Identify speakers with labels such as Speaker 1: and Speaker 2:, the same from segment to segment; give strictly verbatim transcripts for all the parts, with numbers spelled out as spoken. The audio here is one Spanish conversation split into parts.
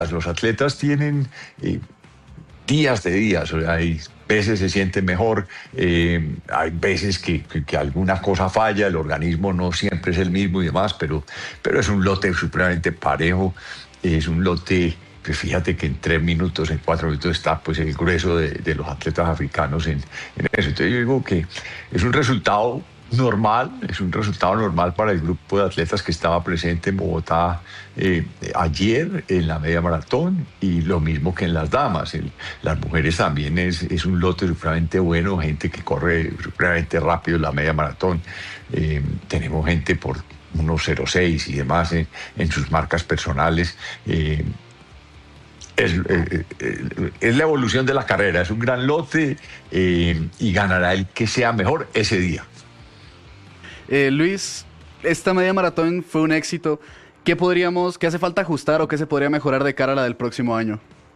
Speaker 1: Los atletas tienen eh, días de días, o sea, hay veces se sienten mejor, eh, hay veces que, que, que alguna cosa falla, el organismo no siempre es el mismo y demás, pero, pero es un lote supremamente parejo, es un lote, pues fíjate que en tres minutos, en cuatro minutos está pues el grueso de, de los atletas africanos en, en eso. Entonces yo digo que es un resultado normal, es un resultado normal para el grupo de atletas que estaba presente en Bogotá eh, ayer en la media maratón, y lo mismo que en las damas. El, las mujeres también es, es un lote supremamente bueno, gente que corre supremamente rápido en la media maratón. Eh, tenemos gente por uno cero seis y demás en, en sus marcas personales. Eh, Es, eh, eh, es la evolución de la carrera, es un gran lote eh, y ganará el que sea mejor ese día.
Speaker 2: Eh, Luis, esta media maratón fue un éxito. ¿Qué podríamos, qué hace falta ajustar o qué se podría mejorar de cara a la del próximo año?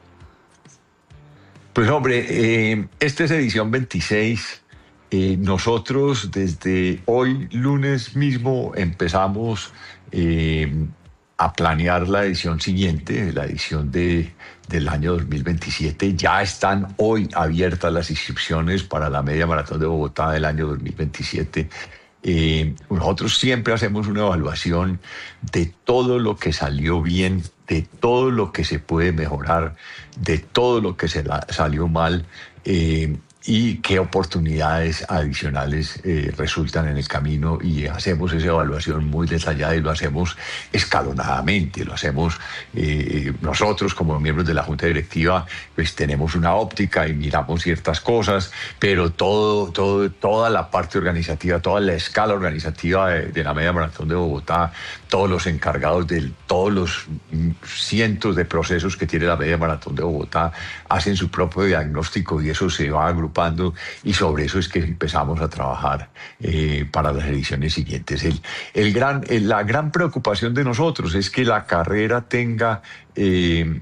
Speaker 1: Pues hombre, eh, esta es edición veintiséis. Eh, nosotros desde hoy, lunes mismo, empezamos eh, a planear la edición siguiente, la edición de, del año dos mil veintisiete. Ya están hoy abiertas las inscripciones para la media maratón de Bogotá del año dos mil veintisiete. Eh, nosotros siempre hacemos una evaluación de todo lo que salió bien, de todo lo que se puede mejorar, de todo lo que se la, salió mal, eh, y qué oportunidades adicionales eh, resultan en el camino, y hacemos esa evaluación muy detallada y lo hacemos escalonadamente, lo hacemos eh, nosotros como miembros de la Junta Directiva, pues tenemos una óptica y miramos ciertas cosas, pero todo, todo, toda la parte organizativa, toda la escala organizativa de, de la media maratón de Bogotá, todos los encargados de todos los cientos de procesos que tiene la media maratón de Bogotá hacen su propio diagnóstico, y eso se va agrupando, y sobre eso es que empezamos a trabajar eh, para las ediciones siguientes. El, el gran, el, la gran preocupación de nosotros es que la carrera tenga eh,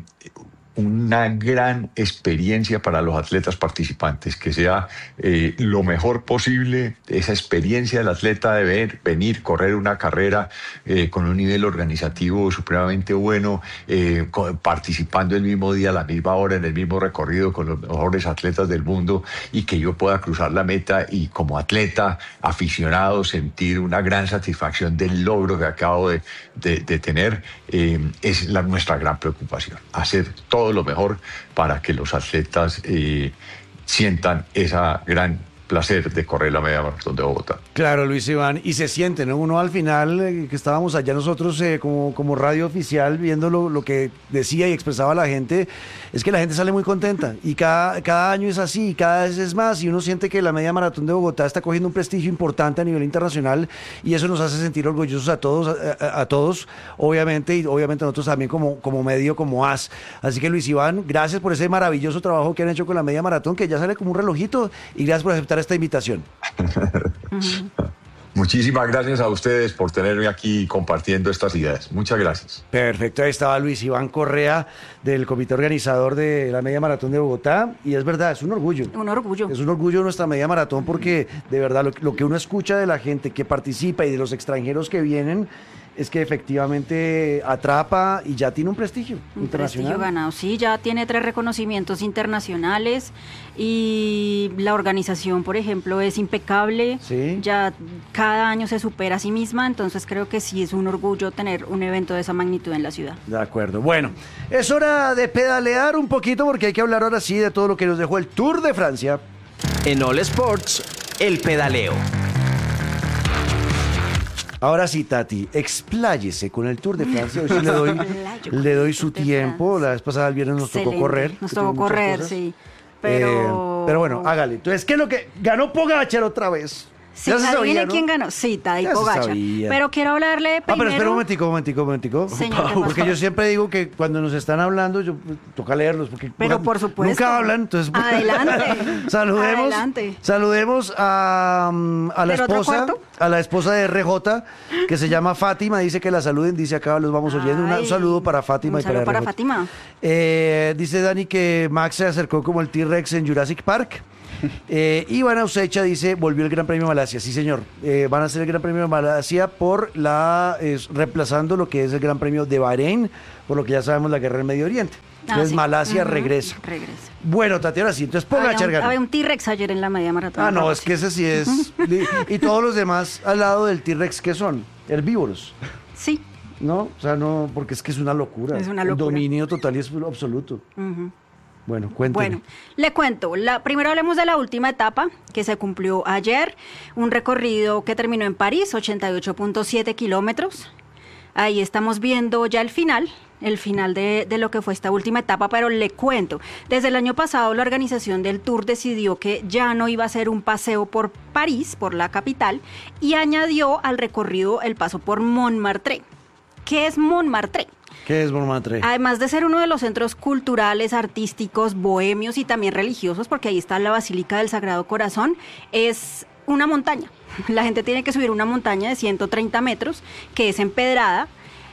Speaker 1: una gran experiencia para los atletas participantes, que sea eh, lo mejor posible esa experiencia del atleta de ver, venir, correr una carrera eh, con un nivel organizativo supremamente bueno, eh, con, participando el mismo día, a la misma hora, en el mismo recorrido con los mejores atletas del mundo, y que yo pueda cruzar la meta y como atleta aficionado sentir una gran satisfacción del logro que acabo de, de, de tener. Eh, es la, nuestra gran preocupación, hacer todo lo mejor para que los atletas eh, sientan esa gran placer de correr la media maratón de Bogotá.
Speaker 3: Claro, Luis Iván, y se siente, ¿no? Uno al final, eh, que estábamos allá nosotros eh, como, como radio oficial viendo lo, lo que decía y expresaba la gente, es que la gente sale muy contenta, y cada, cada año es así, y cada vez es más, y uno siente que la media maratón de Bogotá está cogiendo un prestigio importante a nivel internacional, y eso nos hace sentir orgullosos a todos, a, a, a todos, obviamente, y obviamente nosotros también como, como medio, como A S. Así que, Luis Iván, gracias por ese maravilloso trabajo que han hecho con la media maratón, que ya sale como un relojito, y gracias por aceptar esta invitación.
Speaker 1: Muchísimas gracias a ustedes por tenerme aquí compartiendo estas ideas. Muchas gracias.
Speaker 3: Perfecto, ahí estaba Luis Iván Correa del comité organizador de la media maratón de Bogotá, y es verdad, es un orgullo.
Speaker 4: Un orgullo.
Speaker 3: Es un orgullo nuestra media maratón, porque de verdad lo, lo que uno escucha de la gente que participa y de los extranjeros que vienen es que efectivamente atrapa y ya tiene un prestigio
Speaker 4: un
Speaker 3: internacional.
Speaker 4: Prestigio ganado, sí, ya tiene tres reconocimientos internacionales, y la organización, por ejemplo, es impecable.
Speaker 3: Sí.
Speaker 4: Ya cada año se supera a sí misma, entonces creo que sí es un orgullo tener un evento de esa magnitud en la ciudad.
Speaker 3: De acuerdo. Bueno, es hora de pedalear un poquito, porque hay que hablar ahora sí de todo lo que nos dejó el Tour de Francia.
Speaker 5: En All Sports, el pedaleo.
Speaker 3: Ahora sí, Tati, expláyese con el Tour de Francia. Hoy sí le doy, le doy su tiempo. La vez pasada, el viernes, nos
Speaker 4: Excelente.
Speaker 3: tocó correr.
Speaker 4: Nos tocó correr, sí. Pero...
Speaker 3: Eh, pero bueno, hágale. Entonces, ¿qué es lo que ganó Pogacar otra vez?
Speaker 4: Sí,
Speaker 3: Ya se sabía,
Speaker 4: adivine
Speaker 3: ¿no?
Speaker 4: quién ganó. Sí, Tadej
Speaker 3: Ya se
Speaker 4: Pogacar.
Speaker 3: sabía.
Speaker 4: Pero quiero hablarle primero...
Speaker 3: Ah, pero espera un momentico, un momentico, un momentico.
Speaker 4: Señor, ¿qué
Speaker 3: Porque
Speaker 4: pasó?
Speaker 3: yo siempre digo que cuando nos están hablando, yo pues, toca leerlos, porque
Speaker 4: Pero
Speaker 3: nunca,
Speaker 4: por supuesto.
Speaker 3: nunca hablan, entonces... pues,
Speaker 4: Adelante.
Speaker 3: saludemos,
Speaker 4: Adelante.
Speaker 3: saludemos a, um, a la
Speaker 4: ¿Pero otro
Speaker 3: esposa,
Speaker 4: cuarto?
Speaker 3: a la esposa de R J, que se llama Fátima, dice que la saluden, dice acá, los vamos oyendo. Una- un
Speaker 4: Ay,
Speaker 3: saludo para Fátima
Speaker 4: un
Speaker 3: y para
Speaker 4: saludo para
Speaker 3: R J.
Speaker 4: Fátima.
Speaker 3: Eh, dice Dani que Max se acercó como el T-Rex en Jurassic Park. Eh, Ivana Usecha dice, volvió el Gran Premio de Malasia. Sí, señor. Eh, van a hacer el Gran Premio de Malasia por la eh, reemplazando lo que es el Gran Premio de Bahrein, por lo que ya sabemos la guerra del Medio Oriente. Entonces
Speaker 4: Ah, sí.
Speaker 3: Malasia
Speaker 4: Ujú,
Speaker 3: regresa.
Speaker 4: Regresa.
Speaker 3: Bueno, Tatiana, sí. Entonces
Speaker 4: Había
Speaker 3: Pogacar
Speaker 4: un,
Speaker 3: ganó.
Speaker 4: había un T-Rex ayer en la media maratón.
Speaker 3: Ah, no,
Speaker 4: rojo,
Speaker 3: es que ese sí es. Y todos los demás al lado del T-Rex, ¿qué son? Herbívoros.
Speaker 4: Sí.
Speaker 3: ¿No? O sea, no, porque es que es una locura.
Speaker 4: Es una
Speaker 3: El
Speaker 4: locura.
Speaker 3: dominio total y es absoluto.
Speaker 4: Ujú.
Speaker 3: Bueno, cuéntame.
Speaker 4: Bueno, le cuento. La, primero hablemos de la última etapa que se cumplió ayer. Un recorrido que terminó en París, ochenta y ocho punto siete kilómetros. Ahí estamos viendo ya el final, el final de, de lo que fue esta última etapa, pero le cuento. Desde el año pasado la organización del Tour decidió que ya no iba a ser un paseo por París, por la capital, y añadió al recorrido el paso por Montmartre. ¿Qué es Montmartre?
Speaker 3: ¿Qué es Montmartre?
Speaker 4: Además de ser uno de los centros culturales, artísticos, bohemios y también religiosos, porque ahí está la Basílica del Sagrado Corazón, es una montaña. La gente tiene que subir una montaña de ciento treinta metros, que es empedrada,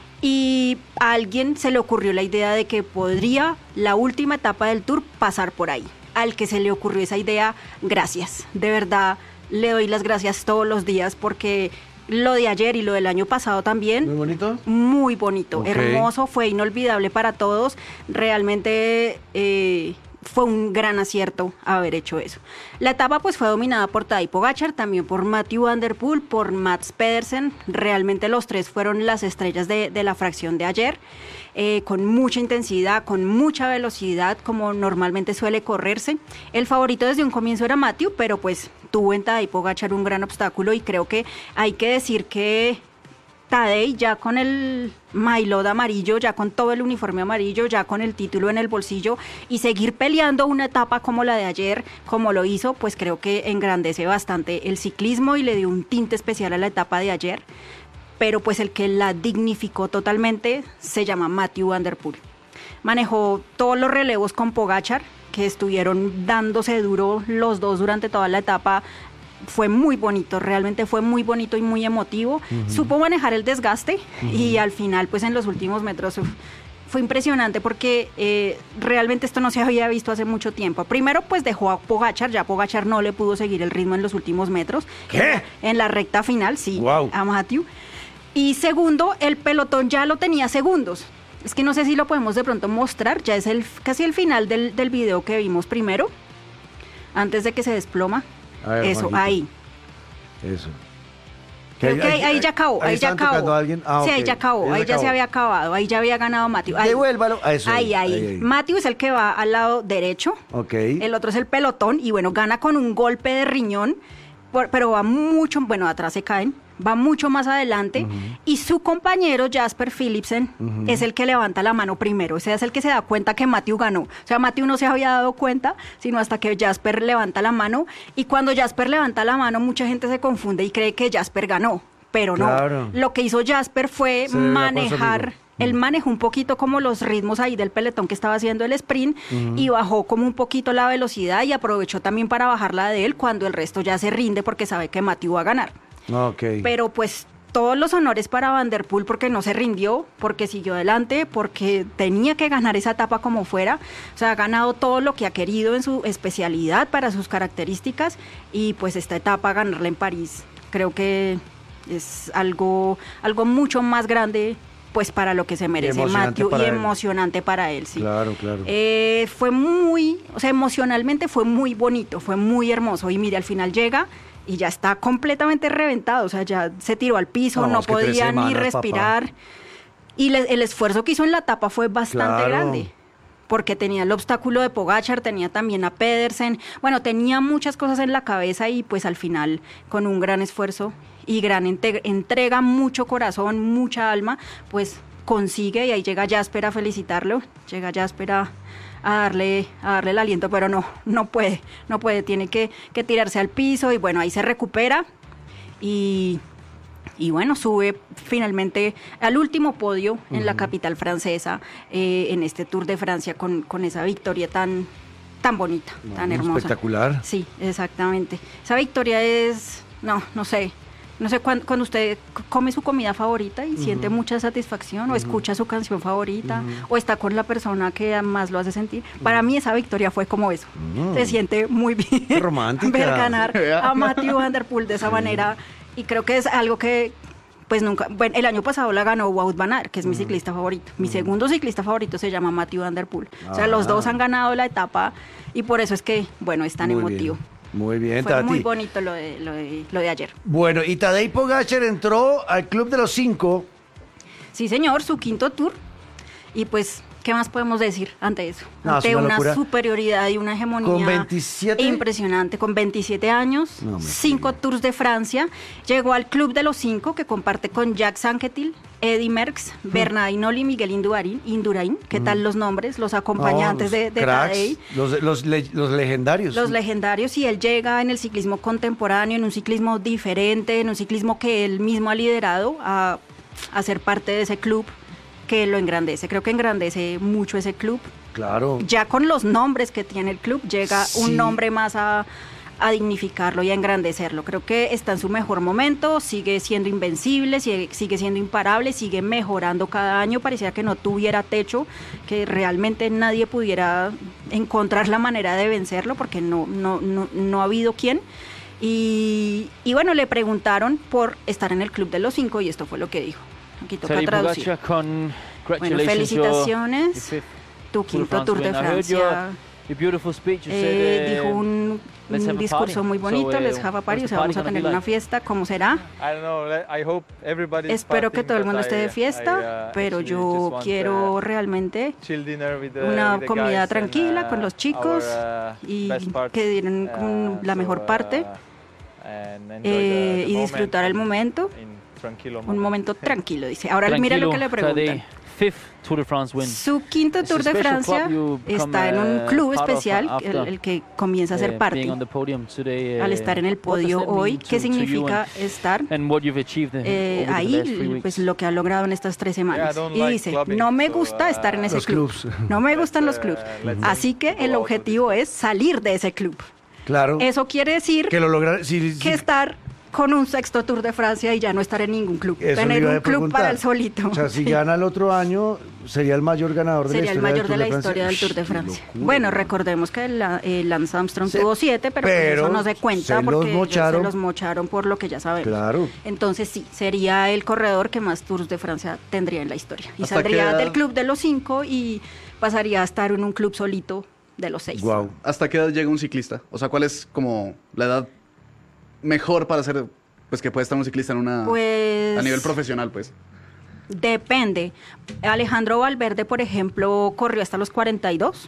Speaker 4: y a alguien se le ocurrió la idea de que podría la última etapa del Tour pasar por ahí. Al que se le ocurrió esa idea, gracias. De verdad, le doy las gracias todos los días porque lo de ayer y lo del año pasado también.
Speaker 3: ¿Muy bonito?
Speaker 4: Muy bonito,
Speaker 3: Ok.
Speaker 4: hermoso, fue inolvidable para todos. Realmente eh, fue un gran acierto haber hecho eso. La etapa pues fue dominada por Tadej Pogacar, también por Mathieu van der Poel, por Mats Pedersen. Realmente los tres fueron las estrellas de, de la fracción de ayer. Eh, con mucha intensidad, con mucha velocidad, como normalmente suele correrse. El favorito desde un comienzo era Mathieu, pero pues tuvo en Tadej Pogacar un gran obstáculo y creo que hay que decir que Tadej ya con el maillot amarillo, ya con todo el uniforme amarillo, ya con el título en el bolsillo y seguir peleando una etapa como la de ayer, como lo hizo, pues creo que engrandece bastante el ciclismo y le dio un tinte especial a la etapa de ayer. Pero pues el que la dignificó totalmente se llama Mathieu van der Poel. Manejó todos los relevos con Pogacar, que estuvieron dándose duro los dos durante toda la etapa. Fue muy bonito, realmente fue muy bonito y muy emotivo. Uh-huh. Supo manejar el desgaste uh-huh. y al final, pues en los últimos metros, uf, fue impresionante porque eh, realmente esto no se había visto hace mucho tiempo. Primero, pues dejó a Pogacar, ya Pogacar no le pudo seguir el ritmo en los últimos metros.
Speaker 3: ¿Qué?
Speaker 4: En la, en la recta final, sí,
Speaker 3: wow.
Speaker 4: a Mathieu. Y segundo, el pelotón ya lo tenía segundos. Es que no sé si lo podemos de pronto mostrar, ya es el casi el final del, del video que vimos primero, antes de que se desploma. Ver, Eso, Juanito. Ahí.
Speaker 3: Eso.
Speaker 4: Creo que ahí, ahí ya acabó, ahí, ahí ya acabó.
Speaker 3: A alguien? Ah,
Speaker 4: sí,
Speaker 3: okay.
Speaker 4: ahí ya acabó, ahí, ahí ya acabó. Se había acabado, ahí ya había ganado Mathieu. Ahí.
Speaker 3: Devuélvalo. A eso,
Speaker 4: ahí, ahí, ahí. ahí. Mathieu es el que va al lado derecho.
Speaker 3: Ok.
Speaker 4: El otro es el pelotón y bueno, gana con un golpe de riñón, pero va mucho, bueno, atrás se caen. Va mucho más adelante uh-huh. y su compañero Jasper Philipsen uh-huh. es el que levanta la mano primero, ese es el que se da cuenta que Mathieu ganó, o sea, Mathieu no se había dado cuenta, sino hasta que Jasper levanta la mano, y cuando Jasper levanta la mano mucha gente se confunde y cree que Jasper ganó, pero
Speaker 3: claro.
Speaker 4: no, lo que hizo Jasper fue se manejar, él manejó un poquito como los ritmos ahí del pelotón que estaba haciendo el sprint uh-huh. y bajó como un poquito la velocidad y aprovechó también para bajarla de él cuando el resto ya se rinde porque sabe que Mathieu va a ganar.
Speaker 3: Okay.
Speaker 4: Pero pues todos los honores para Van der Poel porque no se rindió, porque siguió adelante, porque tenía que ganar esa etapa como fuera. O sea, ha ganado todo lo que ha querido en su especialidad para sus características y pues esta etapa ganarla en París creo que es algo, algo mucho más grande pues para lo que se merece Mathieu y emocionante él. Para él, sí.
Speaker 3: Claro, claro.
Speaker 4: Eh, fue muy, o sea, emocionalmente fue muy bonito, fue muy hermoso y mire, al final llega y ya está completamente reventado, o sea, ya se tiró al piso, no, no podía semanas, ni respirar. Papá. Y le, el esfuerzo que hizo en la etapa fue bastante claro. grande, porque tenía el obstáculo de Pogacar, tenía también a Pedersen, bueno, tenía muchas cosas en la cabeza y pues al final, con un gran esfuerzo y gran entrega, entrega mucho corazón, mucha alma, pues consigue y ahí llega Jasper a felicitarlo, llega Jasper a... a darle a darle el aliento, pero no, no puede, no puede, tiene que, que tirarse al piso y bueno, ahí se recupera y, y bueno, sube finalmente al último podio uh-huh. en la capital francesa, eh, en este Tour de Francia con, con esa victoria tan, tan bonita, no, tan hermosa.
Speaker 3: Espectacular.
Speaker 4: Sí, exactamente. Esa victoria es, no, no sé, No sé, cuando, cuando usted c- come su comida favorita y siente mucha satisfacción, o escucha su canción favorita, o está con la persona que más lo hace sentir. Para mí esa victoria fue como eso. Se siente muy bien
Speaker 3: Qué romántica.
Speaker 4: ver ganar a Matthew Van Der Poel de esa manera. Y creo que es algo que, pues nunca... Bueno, el año pasado la ganó Wout van Aert, que es mi ciclista favorito. Mi segundo ciclista favorito se llama Matthew Van Der Poel. O sea, los
Speaker 3: Ah.
Speaker 4: dos han ganado la etapa y por eso es que, bueno, es tan
Speaker 3: Muy
Speaker 4: emotivo.
Speaker 3: bien. Muy bien,
Speaker 4: Fue
Speaker 3: Tati.
Speaker 4: muy bonito lo de, lo de, lo de ayer.
Speaker 3: Bueno, y Tadej Pogačar entró al Club de los Cinco.
Speaker 4: Sí, señor, su quinto tour. Y pues, ¿qué más podemos decir ante eso?
Speaker 3: No, es
Speaker 4: ante
Speaker 3: una
Speaker 4: una,
Speaker 3: locura.
Speaker 4: superioridad y una hegemonía
Speaker 3: ¿Con veintisiete?
Speaker 4: impresionante. Con veintisiete años,
Speaker 3: No me
Speaker 4: cinco tours de Francia. Llegó al Club de los Cinco, que comparte con Jacques Anquetil, Eddy Merckx,
Speaker 3: Mm.
Speaker 4: Bernard Hinault y Miguel Indurain. Indurain. ¿Qué tal los nombres? Los acompañantes
Speaker 3: No,
Speaker 4: de, de
Speaker 3: cracks,
Speaker 4: Tadej.
Speaker 3: los, los, le- los legendarios.
Speaker 4: Los legendarios, y él llega en el ciclismo contemporáneo, en un ciclismo diferente, en un ciclismo que él mismo ha liderado a, a ser parte de ese club que lo engrandece. Creo que engrandece mucho ese club.
Speaker 3: Claro.
Speaker 4: Ya con los nombres que tiene el club, llega
Speaker 3: Sí.
Speaker 4: un nombre más a, a dignificarlo y a engrandecerlo. Creo que está en su mejor momento, sigue siendo invencible, sigue, sigue siendo imparable, sigue mejorando cada año. Parecía que no tuviera techo, que realmente nadie pudiera encontrar la manera de vencerlo, porque no, no, no, no ha habido quien. Y, y bueno, le preguntaron por estar en el Club de los Cinco y esto fue lo que dijo. Aquí toca
Speaker 6: Tadej
Speaker 4: traducir.
Speaker 6: Pogačar,
Speaker 4: Bueno,
Speaker 6: congratulations,
Speaker 4: felicitaciones.
Speaker 6: your- your fifth
Speaker 4: Tu
Speaker 6: Tour de
Speaker 4: quinto
Speaker 6: France
Speaker 4: Tour de
Speaker 6: win. I heard your-
Speaker 4: Francia.
Speaker 6: your beautiful speech. You
Speaker 4: Eh,
Speaker 6: said,
Speaker 4: dijo
Speaker 6: uh,
Speaker 4: un,
Speaker 6: let's
Speaker 4: un
Speaker 6: have a
Speaker 4: discurso
Speaker 6: party.
Speaker 4: muy bonito,
Speaker 6: So, uh,
Speaker 4: les have a party,
Speaker 6: what's
Speaker 4: o
Speaker 6: the
Speaker 4: sea, vamos
Speaker 6: party
Speaker 4: a
Speaker 6: gonna
Speaker 4: tener
Speaker 6: be
Speaker 4: una
Speaker 6: like?
Speaker 4: fiesta, ¿cómo será?
Speaker 7: I don't know. le- I hope everybody's
Speaker 4: Espero que
Speaker 7: partying,
Speaker 4: todo el
Speaker 7: but
Speaker 4: mundo
Speaker 7: I,
Speaker 4: esté de
Speaker 7: uh,
Speaker 4: fiesta,
Speaker 7: I, uh,
Speaker 4: pero
Speaker 7: actually
Speaker 4: yo
Speaker 7: just want,
Speaker 4: quiero
Speaker 7: uh,
Speaker 4: realmente
Speaker 7: chill dinner with the-
Speaker 4: una
Speaker 7: with the
Speaker 4: comida
Speaker 7: guys and,
Speaker 4: tranquila
Speaker 7: uh,
Speaker 4: con los chicos
Speaker 7: our, uh,
Speaker 4: y
Speaker 7: best parts,
Speaker 4: que dieron como
Speaker 7: uh,
Speaker 4: la mejor
Speaker 7: so, uh,
Speaker 4: parte
Speaker 7: and enjoy
Speaker 4: eh,
Speaker 7: the- the
Speaker 4: y disfrutar el
Speaker 7: moment
Speaker 4: momento,
Speaker 7: in tranquilo
Speaker 4: un
Speaker 7: moment.
Speaker 4: momento tranquilo, dice. Ahora mira lo que le
Speaker 6: Tranquilo,
Speaker 4: preguntan.
Speaker 6: Tadej, fifth Tour de France win.
Speaker 4: Su quinto
Speaker 6: It's a
Speaker 4: Tour de
Speaker 6: special
Speaker 4: Francia
Speaker 6: club you become,
Speaker 4: está en un
Speaker 6: uh,
Speaker 4: club
Speaker 6: part of
Speaker 4: especial,
Speaker 6: after,
Speaker 4: el, el que comienza a ser
Speaker 6: uh,
Speaker 4: parte.
Speaker 6: being on the podium today, uh,
Speaker 4: Al estar en el
Speaker 6: what does
Speaker 4: podio
Speaker 6: that mean
Speaker 4: hoy,
Speaker 6: to-
Speaker 4: ¿qué
Speaker 6: to you
Speaker 4: significa
Speaker 6: and-
Speaker 4: estar
Speaker 6: and what you've achieved, uh,
Speaker 4: eh,
Speaker 6: over the
Speaker 4: ahí?
Speaker 6: last three weeks?
Speaker 4: Pues lo que ha logrado en estas tres semanas.
Speaker 7: Yeah, I don't
Speaker 4: Y
Speaker 7: like
Speaker 4: dice,
Speaker 7: clubbing,
Speaker 4: no me
Speaker 7: so,
Speaker 4: gusta
Speaker 7: uh,
Speaker 4: estar en ese
Speaker 3: Los
Speaker 4: club.
Speaker 3: clubs.
Speaker 4: No me gustan
Speaker 7: Let's,
Speaker 4: los clubs.
Speaker 7: uh, let's
Speaker 4: Así que
Speaker 7: go
Speaker 4: el
Speaker 7: out of
Speaker 4: objetivo es salir de ese club.
Speaker 3: Claro.
Speaker 4: Eso quiere decir
Speaker 3: Que lo lograron. Si, si-
Speaker 4: que estar con un sexto Tour de Francia y ya no estar en ningún club.
Speaker 3: eso le
Speaker 4: Tener
Speaker 3: iba a
Speaker 4: un club
Speaker 3: preguntar.
Speaker 4: para el solito.
Speaker 3: O sea, si gana el otro año, sería el mayor ganador de
Speaker 4: Sería
Speaker 3: la
Speaker 4: el
Speaker 3: historia
Speaker 4: mayor de la
Speaker 3: del Tour
Speaker 4: historia del Tour de
Speaker 3: Francia.
Speaker 4: Francia.
Speaker 3: Qué locura.
Speaker 4: Bueno, recordemos que la- eh, Lance Armstrong
Speaker 3: Se-
Speaker 4: tuvo siete, pero, pues
Speaker 3: pero
Speaker 4: eso no se cuenta
Speaker 3: se los
Speaker 4: porque ellos
Speaker 3: mocharon.
Speaker 4: se los mocharon por lo que ya sabemos.
Speaker 3: Claro.
Speaker 4: Entonces sí, sería el corredor que más Tours de Francia tendría en la historia. Y
Speaker 2: ¿Hasta
Speaker 4: saldría
Speaker 2: qué edad?
Speaker 4: del club de los cinco y pasaría a estar en un club solito de los seis.
Speaker 3: Wow.
Speaker 2: ¿Hasta qué edad llega un ciclista? O sea, ¿cuál es como la edad mejor para ser, pues que puede estar un ciclista en una...
Speaker 4: Pues
Speaker 2: a nivel profesional, pues?
Speaker 4: depende. Alejandro Valverde, por ejemplo, corrió hasta los cuarenta y dos.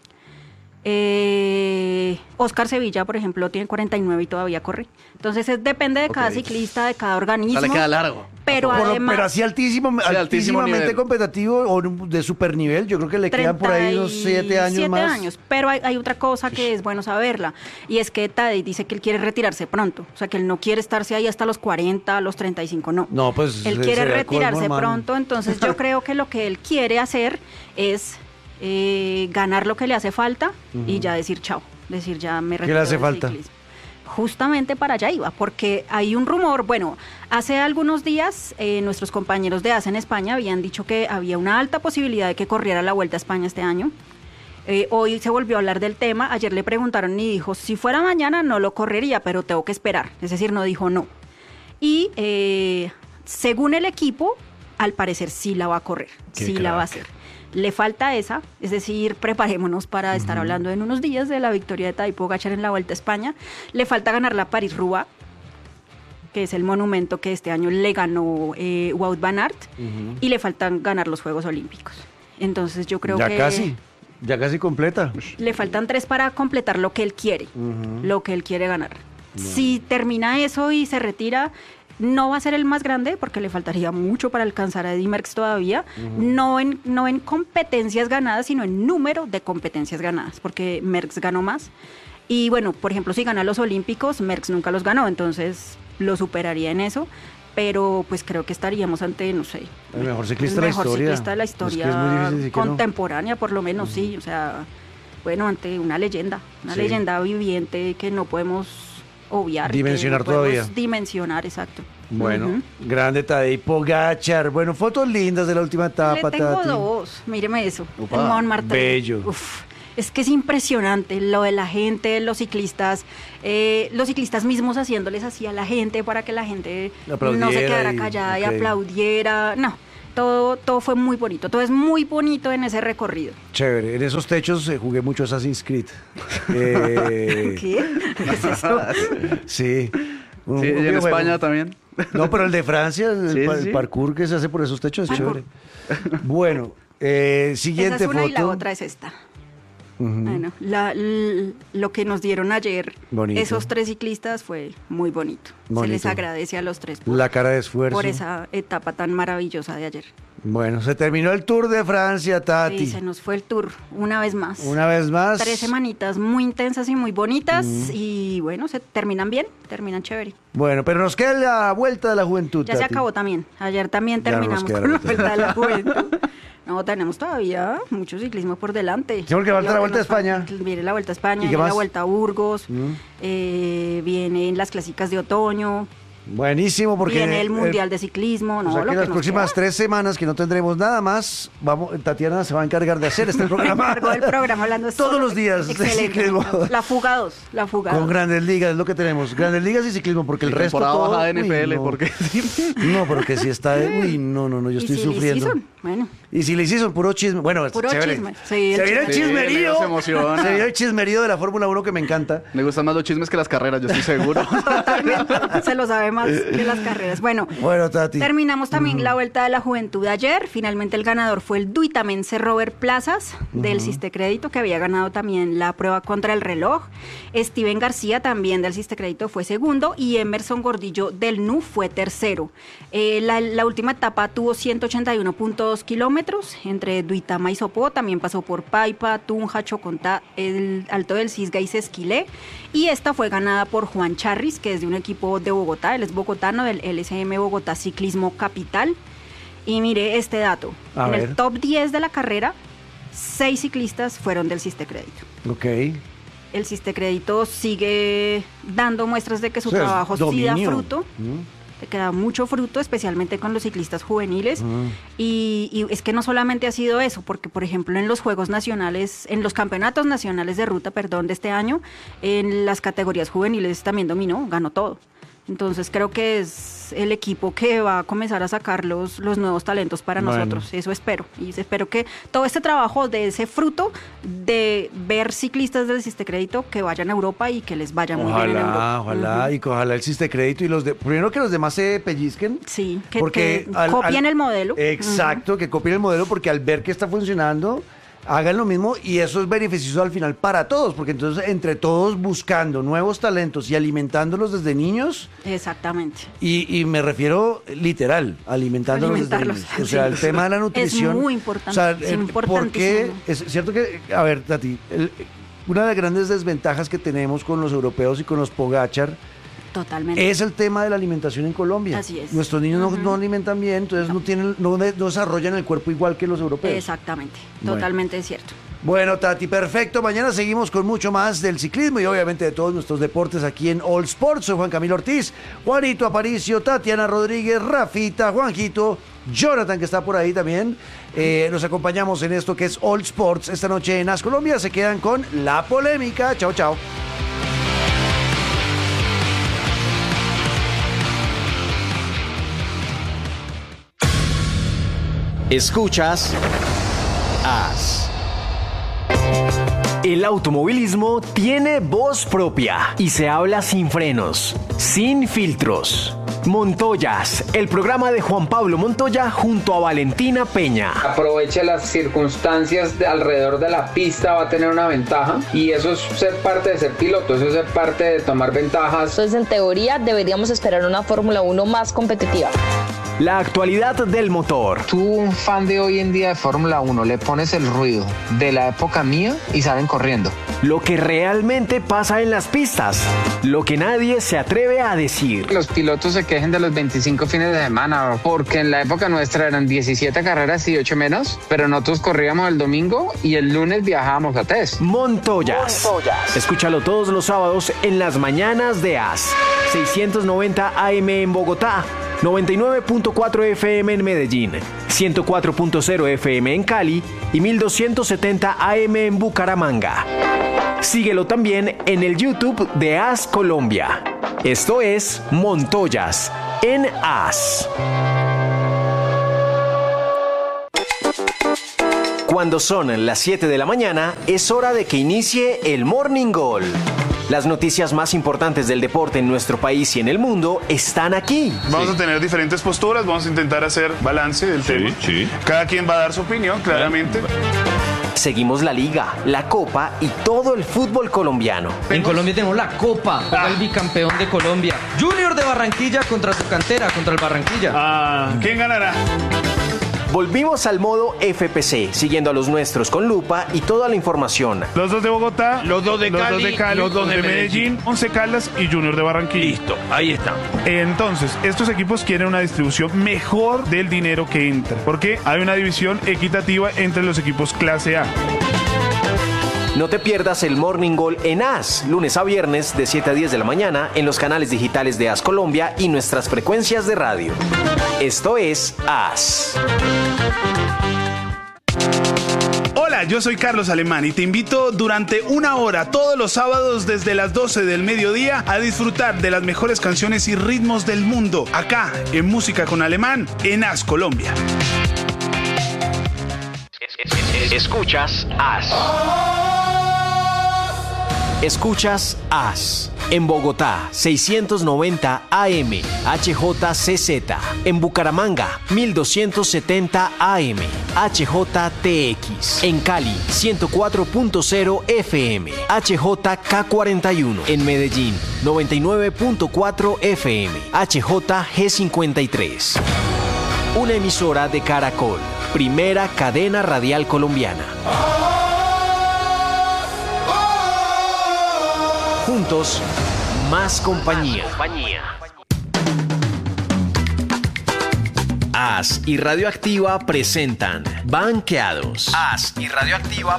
Speaker 4: Eh, Oscar Sevilla, por ejemplo, tiene cuarenta y nueve y todavía corre. Entonces es, depende de cada
Speaker 2: Ok.
Speaker 4: ciclista, de cada
Speaker 2: O
Speaker 4: organismo.
Speaker 2: sea, le queda largo.
Speaker 4: Pero
Speaker 3: Por lo-
Speaker 4: además,
Speaker 3: pero así altísimo,
Speaker 2: altísimo
Speaker 3: altísimamente
Speaker 2: nivel.
Speaker 3: competitivo o de super nivel, yo creo que le quedan por ahí unos siete años
Speaker 4: siete
Speaker 3: más.
Speaker 4: años. Pero hay, hay otra cosa que es bueno saberla, y es que Tadej dice que él quiere retirarse pronto. O sea, que él no quiere estarse ahí hasta los cuarenta, los treinta y cinco, no.
Speaker 3: No, pues
Speaker 4: Él
Speaker 3: se-
Speaker 4: quiere
Speaker 3: sería el colmo,
Speaker 4: retirarse
Speaker 3: hermano.
Speaker 4: pronto, entonces yo creo que lo que él quiere hacer es eh, ganar lo que le hace falta y ya decir chao, decir ya me
Speaker 3: ¿Qué
Speaker 4: retiro
Speaker 3: le hace
Speaker 4: del
Speaker 3: falta?
Speaker 4: ciclismo. Justamente para allá iba, porque hay un rumor, bueno, hace algunos días eh, nuestros compañeros de A S A en España habían dicho que había una alta posibilidad de que corriera la Vuelta a España este año. Eh, hoy se volvió a hablar del tema, ayer le preguntaron y dijo, si fuera mañana no lo correría, pero tengo que esperar, es decir, no dijo no. Y eh, según el equipo, al parecer sí la va a correr,
Speaker 3: Qué
Speaker 4: sí la va a
Speaker 3: crack.
Speaker 4: hacer. Le falta esa, es decir, preparémonos para estar hablando en unos días de la victoria de Tadej Pogačar en la Vuelta a España. Le falta ganar la París-Roubaix, que es el monumento que este año le ganó eh, Wout van Aert, y le faltan ganar los Juegos Olímpicos. Entonces yo creo
Speaker 3: ya
Speaker 4: que
Speaker 3: casi, ya casi completa.
Speaker 4: le faltan tres para completar lo que él quiere, lo que él quiere ganar. Si termina eso y se retira, no va a ser el más grande porque le faltaría mucho para alcanzar a Eddy Merckx todavía, no, en, no en competencias ganadas, sino en número de competencias ganadas, porque Merckx ganó más. Y bueno, por ejemplo, si gana los Olímpicos, Merckx nunca los ganó, entonces lo superaría en eso, pero pues creo que estaríamos ante, no sé,
Speaker 3: El mejor ciclista
Speaker 4: el
Speaker 3: de la
Speaker 4: mejor
Speaker 3: historia.
Speaker 4: ciclista de la
Speaker 3: Es que es
Speaker 4: historia
Speaker 3: muy difícil decir que no.
Speaker 4: contemporánea, por lo menos, sí, o sea, bueno, ante una leyenda, una
Speaker 3: Sí.
Speaker 4: leyenda viviente que no podemos obviar. que
Speaker 3: Dimensionar
Speaker 4: no podemos
Speaker 3: todavía.
Speaker 4: Dimensionar, exacto.
Speaker 3: Bueno,
Speaker 4: Ujú.
Speaker 3: grande Tadej Pogačar. Bueno, fotos lindas de la última etapa,
Speaker 4: Le tengo
Speaker 3: Tati.
Speaker 4: dos, míreme eso.
Speaker 2: Upa,
Speaker 4: el Montmartre.
Speaker 3: bello.
Speaker 4: Uf, es que es impresionante lo de la gente, los ciclistas, eh, los ciclistas mismos haciéndoles así a la gente para que la gente no se
Speaker 3: Aplaudiera
Speaker 4: quedara
Speaker 3: y-
Speaker 4: callada
Speaker 3: ok.
Speaker 4: y aplaudiera. No, todo, todo fue muy bonito, todo es muy bonito en ese recorrido.
Speaker 3: Chévere. En esos techos eh, jugué mucho Assassin's Creed. Eh,
Speaker 4: ¿Qué? ¿Qué es eso?
Speaker 3: Sí. Un-
Speaker 2: Sí,
Speaker 3: un
Speaker 2: y en
Speaker 3: videojuego.
Speaker 2: España también.
Speaker 3: No, pero el de Francia, el,
Speaker 2: Sí,
Speaker 3: pa-
Speaker 2: sí,
Speaker 3: el
Speaker 2: sí.
Speaker 3: parkour que se hace por esos techos es
Speaker 4: Parkour.
Speaker 3: chévere. Bueno, eh,
Speaker 4: Esa
Speaker 3: siguiente
Speaker 4: es una
Speaker 3: foto.
Speaker 4: y la otra es esta.
Speaker 3: Ujú.
Speaker 4: Bueno, la- l- lo que nos dieron ayer,
Speaker 3: Bonito.
Speaker 4: esos tres ciclistas, fue muy bonito. Se
Speaker 3: Bonito.
Speaker 4: les agradece a los tres por,
Speaker 3: La cara de esfuerzo.
Speaker 4: por esa etapa tan maravillosa de ayer.
Speaker 3: Bueno, se terminó el Tour de Francia, Tati.
Speaker 4: Y se nos fue el tour una vez más.
Speaker 3: Una vez más.
Speaker 4: Tres semanitas muy intensas y muy bonitas y bueno, se terminan bien, terminan chévere.
Speaker 3: Bueno, pero nos queda la vuelta de la juventud,
Speaker 4: Ya se
Speaker 3: Tati.
Speaker 4: acabó también. Ayer también
Speaker 3: Ya no nos
Speaker 4: terminamos
Speaker 3: queda
Speaker 4: con
Speaker 3: la
Speaker 4: la vuelta de la juventud. No, tenemos todavía mucho ciclismo por delante.
Speaker 3: Sí, porque falta
Speaker 4: Lo
Speaker 3: la
Speaker 4: que
Speaker 3: Vuelta a
Speaker 4: nos falta-
Speaker 3: España.
Speaker 4: Viene la Vuelta a España,
Speaker 3: ¿Y qué
Speaker 4: viene
Speaker 3: más?
Speaker 4: la Vuelta a Burgos,
Speaker 3: Mm.
Speaker 4: eh, vienen las clásicas de otoño,
Speaker 3: Buenísimo, porque
Speaker 4: viene el
Speaker 3: eh,
Speaker 4: Mundial de Ciclismo. No,
Speaker 3: o sea
Speaker 4: lo
Speaker 3: que
Speaker 4: que
Speaker 3: las
Speaker 4: nos
Speaker 3: próximas
Speaker 4: queda.
Speaker 3: tres semanas que no tendremos nada más, vamos, Tatiana se va a encargar de hacer este programa.
Speaker 4: Encargó del programa hablando
Speaker 3: todos
Speaker 4: solo
Speaker 3: los
Speaker 4: de-
Speaker 3: días de
Speaker 4: Excelente.
Speaker 3: ciclismo.
Speaker 4: La fuga dos, la fuga
Speaker 3: Con
Speaker 4: dos.
Speaker 3: Grandes Ligas, es lo que tenemos. Grandes Ligas y ciclismo, porque el
Speaker 2: Y
Speaker 3: resto
Speaker 2: temporada
Speaker 3: todo,
Speaker 2: baja de N F L,
Speaker 3: uy, no.
Speaker 2: porque sí.
Speaker 3: No, pero que si está de... Uy, no, no, no, yo
Speaker 4: ¿Y
Speaker 3: estoy
Speaker 4: si le
Speaker 3: sufriendo.
Speaker 4: hicieron? Bueno,
Speaker 3: Y si le hicieron puro chisme. Bueno, es
Speaker 4: Puro
Speaker 3: chévere.
Speaker 4: chisme. Sí,
Speaker 3: se
Speaker 4: el
Speaker 3: viene el
Speaker 2: chisme. Sí,
Speaker 3: chismerío.
Speaker 2: Leo se emociona.
Speaker 3: Se viene el chismerío de la Fórmula uno que me encanta.
Speaker 2: Me gustan más los chismes que las carreras, yo estoy seguro.
Speaker 4: totalmente. Se lo sabe más que las carreras. Bueno,
Speaker 3: Bueno, Tati.
Speaker 4: terminamos también la Vuelta de la Juventud ayer. Finalmente el ganador fue el duitamense Robert Plazas del Ciste Crédito, que había ganado también la prueba contra el reloj. Steven García también del Ciste Crédito fue segundo y Emerson Gordillo del N U fue tercero. Eh, la, la última etapa tuvo ciento ochenta y uno punto dos kilómetros entre Duitama y Sopó. También pasó por Paipa, Tunja, Chocontá, el Alto del Cisga y Sesquilé. Y esta fue ganada por Juan Charris, que es de un equipo de Bogotá. Él es bogotano del L S M Bogotá Ciclismo Capital. Y mire este dato.
Speaker 3: A
Speaker 4: en
Speaker 3: ver.
Speaker 4: el top diez de la carrera, seis ciclistas fueron del Ciste Crédito.
Speaker 3: Ok.
Speaker 4: El Ciste Crédito sigue dando muestras de que su
Speaker 3: O sea, es
Speaker 4: trabajo sí da
Speaker 3: dominio.
Speaker 4: fruto,
Speaker 3: Mm.
Speaker 4: de que da mucho fruto, especialmente con los ciclistas juveniles.
Speaker 3: Mm.
Speaker 4: Y, y es que no solamente ha sido eso, porque por ejemplo en los Juegos Nacionales, en los Campeonatos Nacionales de Ruta, perdón, de este año, en las categorías juveniles también dominó, ganó todo. Entonces creo que es el equipo que va a comenzar a sacar los, los nuevos talentos para
Speaker 3: Bueno.
Speaker 4: nosotros. Eso espero. Y espero que todo este trabajo de ese fruto de ver ciclistas del Ciste Crédito que vayan a Europa y que les vaya muy bien en Europa.
Speaker 3: Ojalá, ojalá,
Speaker 4: Ujú.
Speaker 3: y que ojalá el Ciste Crédito y los de... Primero que los demás se pellizquen.
Speaker 4: Sí, que,
Speaker 3: Porque
Speaker 4: que
Speaker 3: al-
Speaker 4: copien
Speaker 3: al-
Speaker 4: el modelo.
Speaker 3: Exacto, que copien el modelo porque al ver que está funcionando, hagan lo mismo y eso es beneficioso al final para todos, porque entonces entre todos buscando nuevos talentos y alimentándolos desde niños,
Speaker 4: Ujú. Exactamente.
Speaker 3: y, y me refiero literal, alimentándolos desde
Speaker 4: Alimentarlos,
Speaker 3: niños. O sea,
Speaker 4: sí.
Speaker 3: el tema de la nutrición...
Speaker 4: Es muy importante,
Speaker 3: O sea,
Speaker 4: es
Speaker 3: el- porque
Speaker 4: importantísimo.
Speaker 3: es cierto que, a ver, Tati, el- una de las grandes desventajas que tenemos con los europeos y con los Pogačar
Speaker 4: Totalmente.
Speaker 3: es el tema de la alimentación en Colombia.
Speaker 4: Así es.
Speaker 3: Nuestros niños no-
Speaker 4: Ujú.
Speaker 3: no, alimentan bien, entonces no, tienen, no, de- no desarrollan el cuerpo igual que los europeos.
Speaker 4: Exactamente.
Speaker 3: Bueno.
Speaker 4: Totalmente cierto.
Speaker 3: Bueno, Tati, perfecto. Mañana seguimos con mucho más del ciclismo y obviamente de todos nuestros deportes aquí en All Sports. Soy Juan Camilo Ortiz, Juanito Aparicio, Tatiana Rodríguez, Rafita, Juanjito, Jonathan, que está por ahí también. Eh, nos acompañamos en esto que es All Sports esta noche en As Colombia. Se quedan con la polémica. Chao, chao.
Speaker 5: Escuchas As. El automovilismo tiene voz propia y se habla sin frenos, sin filtros. Montoyas, el programa de Juan Pablo Montoya junto a Valentina Peña.
Speaker 8: Aproveche las circunstancias de alrededor de la pista, va a tener una ventaja y eso es ser parte de ser piloto, eso es ser parte de tomar ventajas.
Speaker 9: Entonces, en teoría, deberíamos esperar una Fórmula uno más competitiva.
Speaker 5: La actualidad del motor.
Speaker 8: Tú, un fan de hoy en día de Fórmula uno, le pones el ruido de la época mía y salen corriendo.
Speaker 5: Lo que realmente pasa en las pistas. Lo que nadie se atreve a decir.
Speaker 8: Los pilotos se quejen de los veinticinco fines de semana, porque en la época nuestra eran diecisiete carreras y ocho menos, pero nosotros corríamos el domingo y el lunes viajábamos a test.
Speaker 5: Montoyas. Montoyas. Escúchalo todos los sábados en las mañanas de A S. seiscientos noventa A M en Bogotá, noventa y nueve punto cuatro F M en Medellín, ciento cuatro punto cero F M en Cali y mil doscientos setenta A M en Bucaramanga. Síguelo también en el YouTube de A S Colombia. Esto es Montoyas en A S. Cuando son las siete de la mañana, es hora de que inicie el Morning Goal. Las noticias más importantes del deporte en nuestro país y en el mundo están aquí.
Speaker 9: Vamos sí. a tener diferentes posturas, vamos a intentar hacer balance del
Speaker 1: sí,
Speaker 9: tema.
Speaker 1: Sí.
Speaker 9: Cada quien va a dar su opinión, claramente.
Speaker 5: Seguimos la Liga, la Copa y todo el fútbol colombiano.
Speaker 10: En Colombia tenemos la Copa, ah. el bicampeón de Colombia. Junior de Barranquilla contra su cantera, contra el Barranquilla.
Speaker 9: Ah, ¿quién ganará?
Speaker 5: Volvimos al modo F P C, siguiendo a los nuestros con lupa y toda la información.
Speaker 9: Los dos de Bogotá,
Speaker 11: los dos de,
Speaker 9: los
Speaker 11: Cali,
Speaker 9: dos de Cali,
Speaker 11: los dos de,
Speaker 9: de
Speaker 11: Medellín,
Speaker 9: Medellín, Once Caldas y Junior de Barranquilla.
Speaker 11: Listo, ahí está.
Speaker 9: Entonces, estos equipos quieren una distribución mejor del dinero que entra, porque hay una división equitativa entre los equipos clase A.
Speaker 5: No te pierdas el Morning Goal en A S, lunes a viernes de siete a diez de la mañana en los canales digitales de A S Colombia y nuestras frecuencias de radio. Esto es A S.
Speaker 9: Hola, yo soy Carlos Alemán y te invito durante una hora todos los sábados desde las doce del mediodía a disfrutar de las mejores canciones y ritmos del mundo, acá en Música con Alemán en A S Colombia.
Speaker 5: Escuchas A S. Escuchas A S. En Bogotá, seiscientos noventa A M, H J C Z. En Bucaramanga, mil doscientos setenta A M, H J T X. En Cali, ciento cuatro punto cero F M, H J K cuarenta y uno. En Medellín, noventa y nueve punto cuatro F M, H J G cincuenta y tres. Una emisora de Caracol, primera cadena radial colombiana. Juntos, más compañía. A S y Radioactiva presentan Banqueados. A S y Radioactiva